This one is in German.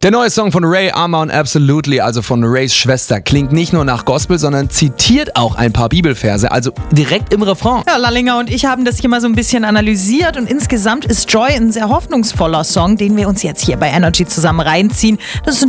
Der neue Song von Ray, Arma und Absolutely, also von Rays Schwester, klingt nicht nur nach Gospel, sondern zitiert auch ein paar Bibelverse, also direkt im Refrain. Ja, Lallinger und ich haben das hier mal so ein bisschen analysiert und insgesamt ist Joy ein sehr hoffnungsvoller Song, den wir uns jetzt hier bei Energy zusammen reinziehen. Das ist